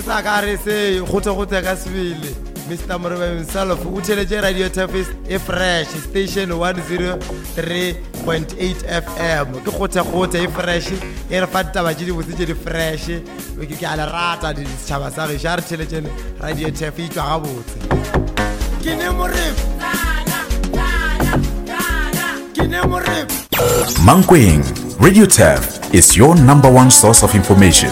Sakare se khote ka sebele. Mr. Moreba himself utheleje Radio Tafis e fresh station 103.8 FM. Ke khote e fresh e re fatta ba di botse di fresh. Ke a le rata di tshaba sa re share theleje Radio Tafis tswa ga botse. Ke ne Moreba. Mankweng Radio Taf is your number one source of information,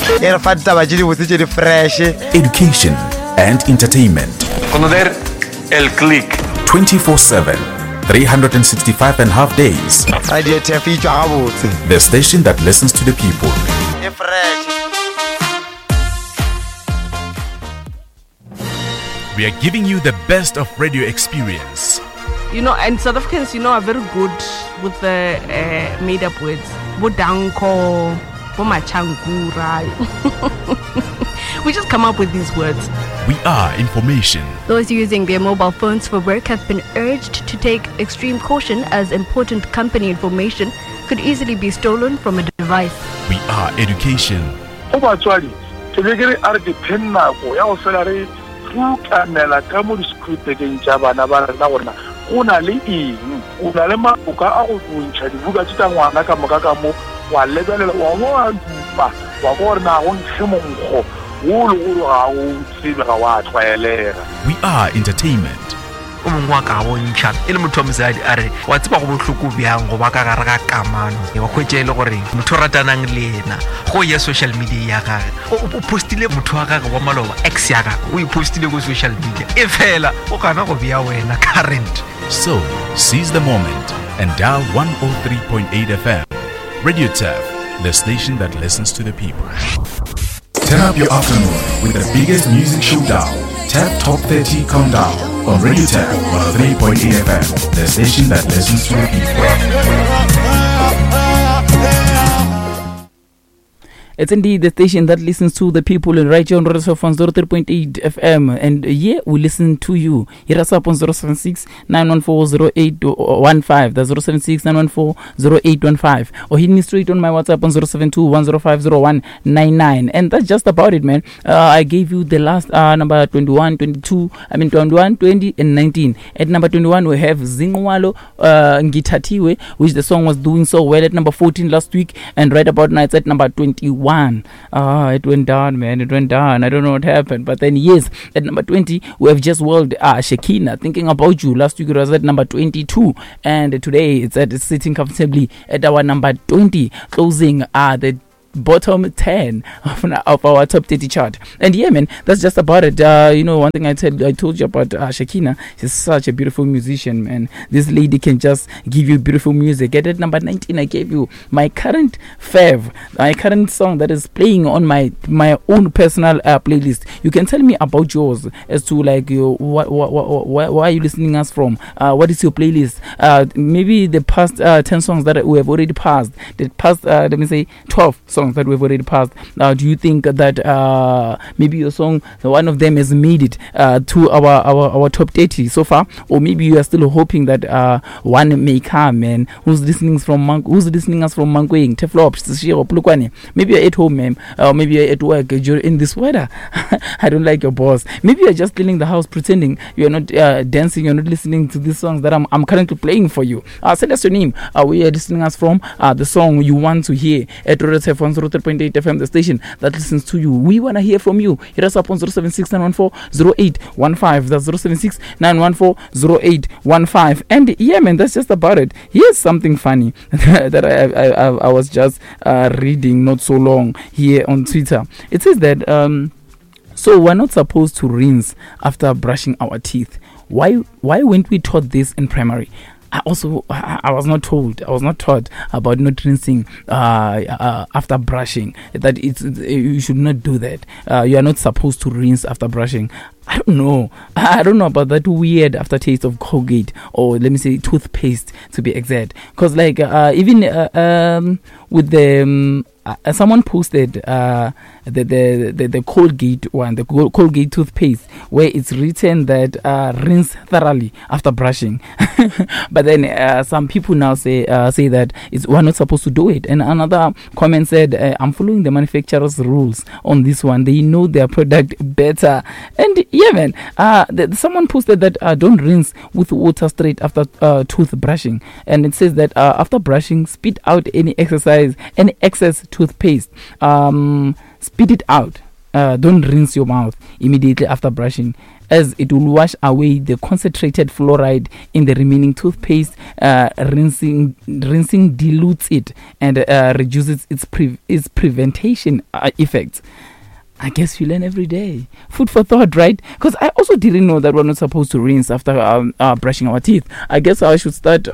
education, and entertainment. Conocer el click 24/7, 365.5 days. Radio Taf tswa ga botse. The station that listens to the people. We are giving you the best of radio experience. You know, and South Africans, are very good with the made-up words. Bodanko, bomachangura. We just come up with these words. We are information. Those using their mobile phones for work have been urged to take extreme caution as important company information could easily be stolen from a device. We are education. Una le eng una le maboka a go tsontšha dibuka tse tsa ngwana ka moka ka mo wa lebelela wa mo a dupa wa go rena go ntshe monkgo wo le go ga o tsebe ga wa tshwaelega. We are entertainment. O mongwe wa ka bontšha e le motho wa mosadi a re wa tseba go bohloko bjang go ba ka gare ga kamano wa hwetša e le gore motho ratanang le ena go ya social media ya gage o postile motho wa gage wa maloba ex ya gage o ipostile go social media e fela o kana go bea wena current. So seize the moment and dial 103.8 FM. Radio Taf, the station that listens to the people. Turn up your afternoon with the biggest music showdown, Taf Top 30 Countdown on Radio Taf 103.8 FM, the station that listens to the people. It's indeed the station that listens to the people and right here on Radio 103.8 FM. And yeah, we listen to you. Hit us up on 076-914-0815. That's 076-914-0815. Or hit me straight on my WhatsApp on 072-105-0199. And that's just about it, man. I gave you the last number 21, 20, and 19. At number 21, we have Zingwalo Ngitatiwe, which the song was doing so well at number 14 last week. And right about now, it's at number 21. It went down, man. It went down. I don't know what happened. But then, yes, at number 20, we have just world Shekina, Thinking About You. Last week, it was at number 22. And today, it's sitting comfortably at our number 20, closing the bottom 10 of our top 30 chart. And yeah, man, that's just about it. One thing I told you about Shekina. She's such a beautiful musician, man. This lady can just give you beautiful music. At number 19, I gave you my current song that is playing on my own personal playlist. You can tell me about yours as to like where are you listening us from? What is your playlist? Maybe the past 10 songs that we have already passed. The past 12 songs that we've already passed. Do you think that maybe your song, one of them, has made it to our top 30 so far, or maybe you are still hoping that one may come, man? Who's listening us from Mankweng, Teflop, Plukwane? Maybe you're at home, man, or maybe you're at work. You're in this weather. I don't like your boss. Maybe you're just cleaning the house, pretending you're not dancing. You're not listening to these songs that I'm currently playing for you. Send us your name. Where you're listening us from, the song you want to hear at Radio 103.8 FM, the station that listens to you. We want to hear from you. Hit us up on 076-914-0815. That's 076-914-0815. And yeah, man, that's just about it. Here's something funny that I was just reading not so long here on Twitter. It says that so we're not supposed to rinse after brushing our teeth. Why weren't we taught this in primary? I was not taught about not rinsing after brushing, that you should not do that. You are not supposed to rinse after brushing. I don't know. I don't know about that weird aftertaste of Colgate, or let me say toothpaste to be exact. Because like even with the someone posted the Colgate one, the Colgate toothpaste, where it's written that rinse thoroughly after brushing. But then some people now say that we're not supposed to do it. And another comment said, I'm following the manufacturer's rules on this one. They know their product better. And yeah, man, someone posted that don't rinse with water straight after toothbrushing. And it says that after brushing, spit out any excess toothpaste. Spit it out. Don't rinse your mouth immediately after brushing, as it will wash away the concentrated fluoride in the remaining toothpaste. Rinsing dilutes it and reduces its prevention effects. I guess you learn every day. Food for thought, right? Because I also didn't know that we're not supposed to rinse after brushing our teeth. I guess I should start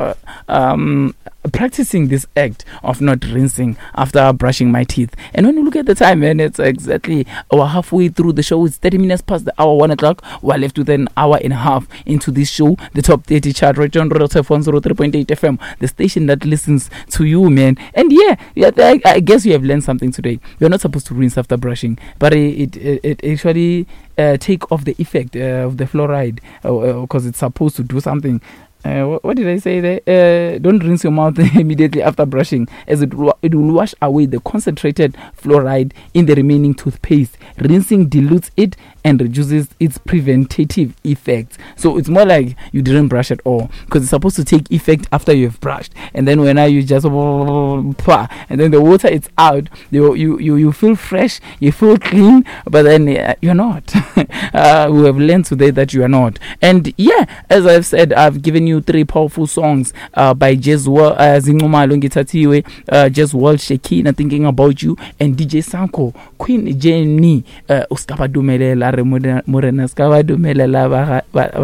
practicing this act of not rinsing after brushing my teeth. And when you look at the time, man, it's exactly halfway through the show. It's 30 minutes past the hour, 1 o'clock. We're left with an hour and a half into this show, the top 30 chart right on Royal TF 103.8 FM, the station that listens to you, man. And yeah, I guess you have learned something today. You're not supposed to rinse after brushing, but it actually take off the effect of the fluoride, because it's supposed to do something. What did I say there? Don't rinse your mouth immediately after brushing, as it will wash away the concentrated fluoride in the remaining toothpaste. Rinsing dilutes it and reduces its preventative effects. So it's more like you didn't brush at all, because it's supposed to take effect after you've brushed. And then when you just and then the water is out, you feel fresh, you feel clean, but then you're not. We have learned today that you are not. And yeah, as I've said, I've given you 3 powerful songs by Jezwal, Zinqumalo Ngithathiwe, Jezwal, Shekina, Thinking About You, and DJ Sanko, Queen Jenny, Uskaba Dumelela, Morena Skaba Dumelela,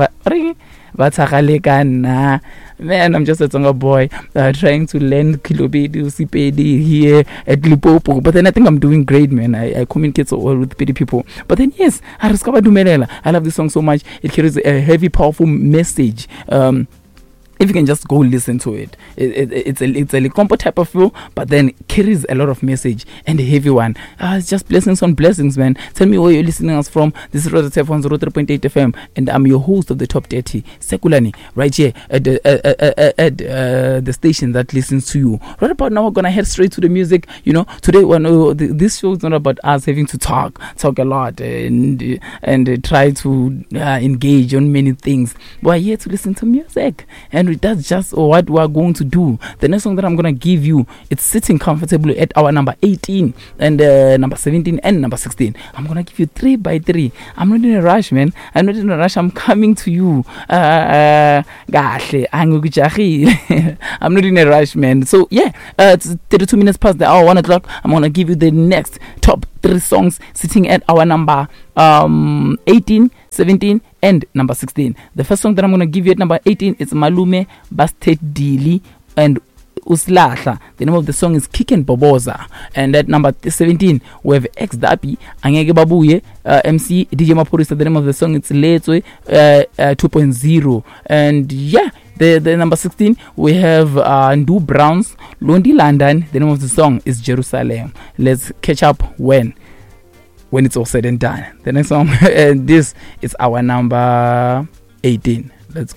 Man, I'm just a Tsonga boy trying to learn Kilobedi, Sipedi here at Lipopo. But then I think I'm doing great, man. I communicate so well with Pedi people. But then yes, Ariskaba Dumelela. I love this song so much. It carries a heavy, powerful message. If you can just go listen to it, it's a Licompo type of feel, but then carries a lot of message, and a heavy one. It's just blessings on blessings, man. Tell me where you're listening us from. This is Royal TF 103.8 FM, and I'm your host of the Top 30, Sekulani, right here at the station that listens to you. Right about now, we're gonna head straight to the music. You know, today this show is not about us having to talk a lot and try to engage on many things. We're here to listen to music, and that's just what we're going to do. The next song that I'm going to give you, it's sitting comfortably at our number 18 and number 17 and number 16. I'm going to give you 3 by 3. I'm not in a rush, man. I'm not in a rush. I'm coming to you. I'm not in a rush, man. So yeah, it's 32 minutes past the hour, 1 o'clock. I'm going to give you the next top 3 songs sitting at our number 18, 17 and number 16. The first song that I'm going to give you at number 18 is Malume Bastet Dili and Uslahla. The name of the song is Kick and Boboza. And at number 17 we have X Dapi, Angeke Babuye, MC DJ Maphorisa. The name of the song is Letswe 2.0. And yeah, the number 16 we have Ndu Browns, Londi London. The name of the song is Jerusalem. Let's catch up when it's all said and done. The next song, and this is our number 18. Let's go.